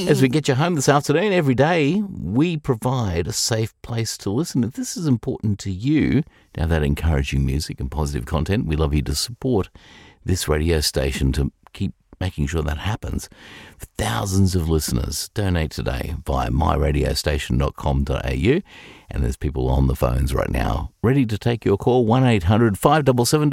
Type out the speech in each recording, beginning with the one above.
As we get you home this afternoon, every day we provide a safe place to listen. If this is important to you, to have that encouraging music and positive content, we love you to support this radio station to keep making sure that happens. For thousands of listeners, donate today via myradiostation.com.au. And there's people on the phones right now ready to take your call, 1800 577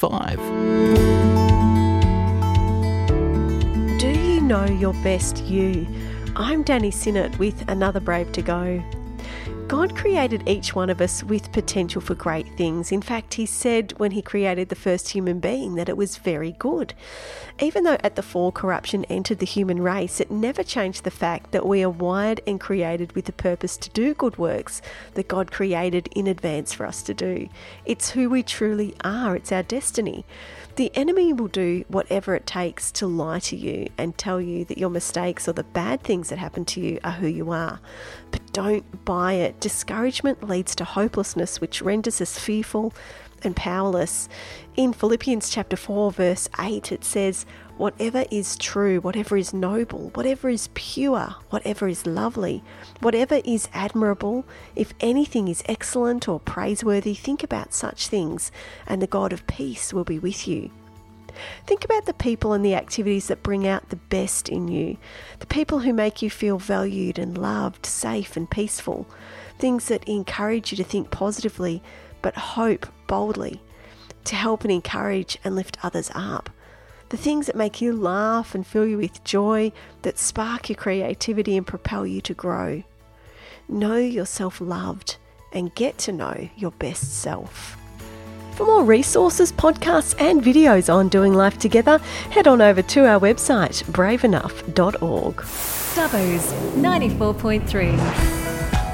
335. Do you know your best you? I'm Danny Sinnott with another Brave to Go. God created each one of us with potential for great things. In fact, he said when he created the first human being that it was very good. Even though at the fall corruption entered the human race, it never changed the fact that we are wired and created with the purpose to do good works that God created in advance for us to do. It's who we truly are. It's our destiny. The enemy will do whatever it takes to lie to you and tell you that your mistakes or the bad things that happen to you are who you are. But don't buy it. Discouragement leads to hopelessness, which renders us fearful and powerless. In Philippians chapter 4, verse 8, it says, whatever is true, whatever is noble, whatever is pure, whatever is lovely, whatever is admirable, if anything is excellent or praiseworthy, think about such things, and the God of peace will be with you. Think about the people and the activities that bring out the best in you, the people who make you feel valued and loved, safe and peaceful, things that encourage you to think positively but hope boldly, to help and encourage and lift others up. The things that make you laugh and fill you with joy, that spark your creativity and propel you to grow. Know yourself loved and get to know your best self. For more resources, podcasts and videos on doing life together, head on over to our website, braveenough.org. Dubbo's 94.3.